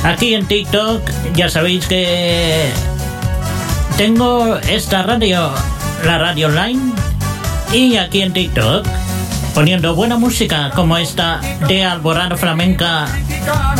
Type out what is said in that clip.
Aquí en TikTok ya sabéis que tengo esta radio, la radio online, y aquí en TikTok poniendo buena música como esta de Alborada Flamenca.